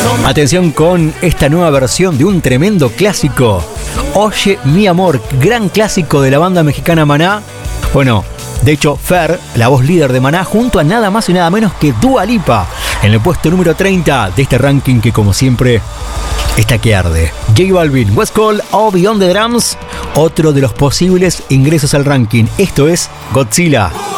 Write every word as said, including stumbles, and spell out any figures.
Atención con esta nueva versión de un tremendo clásico. Oye mi amor, gran clásico de la banda mexicana Maná. Bueno, de hecho Fer, la voz líder de Maná, junto a nada más y nada menos que Dua Lipa, en el puesto número treinta de este ranking que, como siempre, está que arde. J Balvin, West Coast o Beyond the Drums, otro de los posibles ingresos al ranking. Esto es Godzilla.